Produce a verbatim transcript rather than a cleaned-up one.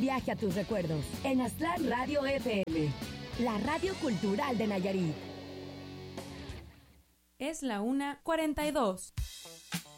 viaje a tus recuerdos en Aztlán Radio F M, la radio cultural de Nayarit. Es la una cuarenta y dos.